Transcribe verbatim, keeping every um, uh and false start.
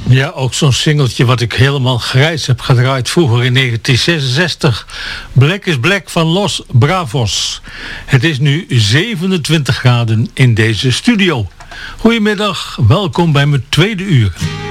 Ja, ook zo'n singeltje wat ik helemaal grijs heb gedraaid vroeger in negentien zesenzestig. Black is Black van Los Bravos. Het is nu zevenentwintig graden in deze studio. Goedemiddag, welkom bij mijn tweede uur.